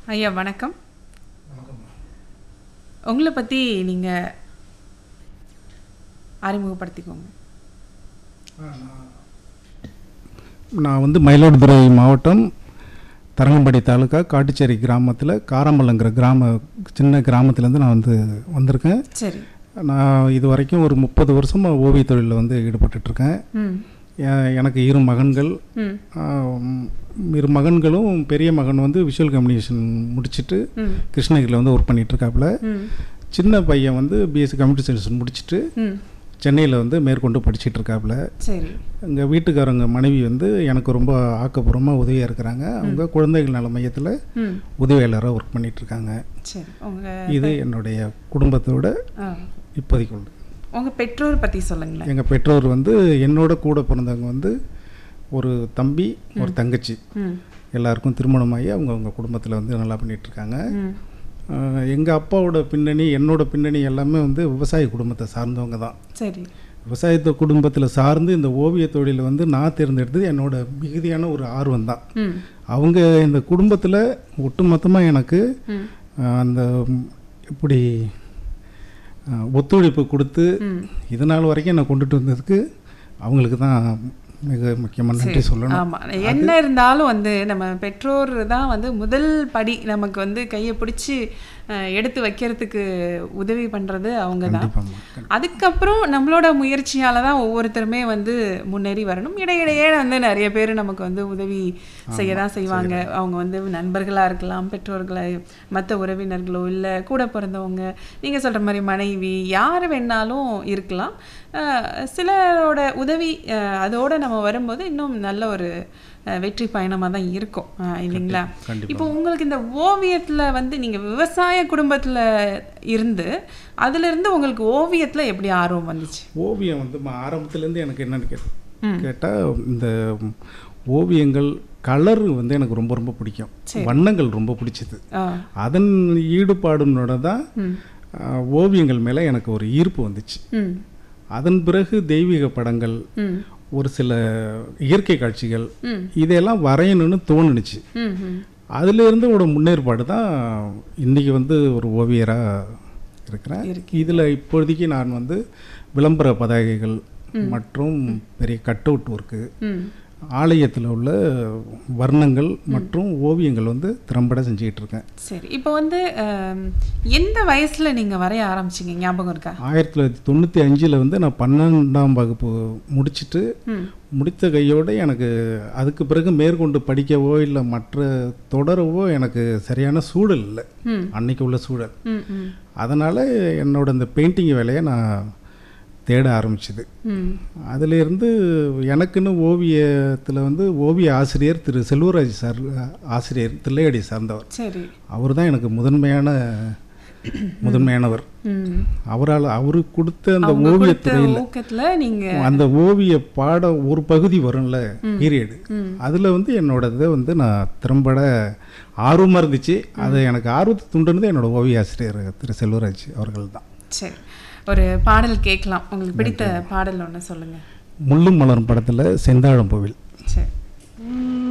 ஐயா வணக்கம். உங்களை பற்றி நீங்கள் அறிமுகப்படுத்திக்கோங்க. நான் வந்து மயிலாடுதுறை மாவட்டம் தரங்கம்பாடி தாலுக்கா காட்டுச்சேரி கிராமத்தில் காரம்பள்ளங்கிற சின்ன கிராமத்துலேருந்து நான் வந்திருக்கேன். சரி. நான் இது வரைக்கும் ஒரு 30 வருஷமாக ஓவிய தொழிலில் ஈடுபட்டுருக்கேன். எனக்கு 2 மகன்கள். 2 மகன்களும் பெரிய மகன் விஷுவல் கம்யூனிகேஷன் முடிச்சுட்டு கிருஷ்ணகிரியில் ஒர்க் பண்ணிகிட்ருக்காப்புல. சின்ன பையன் பிஎஸ்சி கம்ப்யூட்டர் சயின்ஸ் முடிச்சுட்டு சென்னையில் மேற்கொண்டு படிச்சுட்டு இருக்காப்புல. சரி. எங்கள் வீட்டுக்காரங்க மனைவி எனக்கு ரொம்ப ஆக்கப்பூர்வமாக உதவியாக இருக்கிறாங்க. அவங்க குழந்தைகள் நல மையத்தில் உதவியாளராக ஒர்க் பண்ணிகிட்ருக்காங்க. இது என்னுடைய குடும்பத்தோட இப்போதைக்கு உண்டு. உங்கள் பெற்றோர் பற்றி சொல்லுங்களேன். எங்கள் பெற்றோர் என்னோட கூட பிறந்தவங்க ஒரு தம்பி ஒரு தங்கச்சி எல்லாருக்கும் திருமணமாகி அவங்க குடும்பத்தில் நல்லா பண்ணிகிட்ருக்காங்க. எங்கள் அப்பாவோட பின்னணி என்னோட பின்னணி எல்லாமே விவசாய குடும்பத்தை சார்ந்தவங்க தான். சரி. விவசாயத்தை குடும்பத்தில் சார்ந்து இந்த ஓவிய தொழிலை நான் தேர்ந்தெடுத்தது என்னோட மிகுதியான ஒரு ஆர்வம் தான். அவங்க இந்த குடும்பத்தில் ஒட்டுமொத்தமாக எனக்கு அந்த இப்படி ஒத்துழைப்பு கொடுத்து இதனால் வரைக்கும் நான் கொண்டுட்டு வந்ததுக்கு அவங்களுக்கு தான் மிக முக்கியமான நன்றி சொல்லணும். ஆமாம், என்ன இருந்தாலும் நம்ம பெற்றோர் தான் முதல் படி நமக்கு கையை பிடிச்சி எடுத்து வைக்கிறதுக்கு உதவி பண்ணுறது அவங்க தான். அதுக்கப்புறம் நம்மளோட முயற்சியால் தான் ஒவ்வொருத்தருமே முன்னேறி வரணும். இடையிடையே நிறைய பேர் நமக்கு உதவி செய்ய தான் செய்வாங்க. அவங்க நண்பர்களாக இருக்கலாம், பெற்றோர்களை, மற்ற உறவினர்களோ, இல்லை கூட பிறந்தவங்க, நீங்கள் சொல்கிற மாதிரி மனைவி, யார் வேணாலும் இருக்கலாம். சிலரோட உதவி அதோடு நம்ம வரும்போது இன்னும் நல்ல ஒரு வெற்றி பயணமாக தான் இருக்கும் இல்லைங்களா? இப்போ உங்களுக்கு இந்த ஓவியத்தில் நீங்கள் விவசாய குடும்பத்தில் இருந்து அதிலிருந்து உங்களுக்கு ஓவியத்தில் எப்படி ஆர்வம் வந்துச்சு? ஓவியம் ஆரம்பத்துலேருந்து எனக்கு என்னன்னு கேட்டால் இந்த ஓவியங்கள் கலர் எனக்கு ரொம்ப ரொம்ப பிடிக்கும். வண்ணங்கள் ரொம்ப பிடிச்சது. அதன் ஈடுபாடுனோட தான் ஓவியங்கள் மேலே எனக்கு ஒரு ஈர்ப்பு வந்துச்சு. அதன் பிறகு தெய்வீக படங்கள், ஒரு சில இயற்கை காட்சிகள், இதெல்லாம் வரையணும்னு தோணுச்சு. அதிலிருந்து ஒரு முன்னேற்பாடு தான் இன்றைக்கி ஒரு ஓவியராக இருக்கிறேன். இதில் இப்போதைக்கு நான் விளம்பர பதாகைகள் மற்றும் பெரிய கட் அவுட் ஒர்க்கு, ஆலயத்தில் உள்ள வர்ணங்கள் மற்றும் ஓவியங்கள் திறம்பட செஞ்சுக்கிட்டு இருக்கேன். சரி. இப்போ எந்த வயசில் நீங்கள் வரைய ஆரம்பிச்சிங்க, ஞாபகம் இருக்கா? 1995 நான் 12ஆம் வகுப்பு முடிச்சுட்டு முடித்த கையோடு எனக்கு அதுக்கு பிறகு மேற்கொண்டு படிக்கவோ இல்லை மற்ற தொடரவோ எனக்கு சரியான சூழல் இல்லை, அன்னைக்கு உள்ள சூழல். அதனால் என்னோட இந்த பெயிண்டிங் வேலையை நான் தேட ஆரம்பிச்சுது. அதிலிருந்து எனக்குன்னு ஓவியத்தில் ஓவிய ஆசிரியர் திரு செல்வராஜ் சார், ஆசிரியர் தில்லையடி சார்ந்தவர். சரி. அவர் தான் எனக்கு முதன்மையானவர். அவரு கொடுத்த அந்த ஓவியத்துறையில் அந்த ஓவிய பாட ஒரு பகுதி வரும்ல, பீரியடு, அதில் என்னோட இதை நான் திறம்பட ஆர்வமாக இருந்துச்சு. அது எனக்கு ஆர்வத்தை தூண்டுனது என்னோட ஓவிய ஆசிரியர் திரு செல்வராஜ் அவர்கள் தான். சரி, ஒரு பாடல் கேட்கலாம். உங்களுக்கு பிடித்த பாடல் ஒன்று சொல்லுங்கள். முள்ளும் மலரும் படத்தில் செந்தாழம்பூவில். சரி.